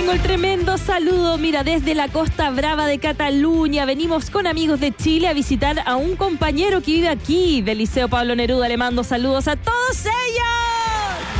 pongo el tremendo saludo. Mira, desde la Costa Brava de Cataluña venimos con amigos de Chile a visitar a un compañero que vive aquí del Liceo Pablo Neruda. Le mando saludos a todos ellos.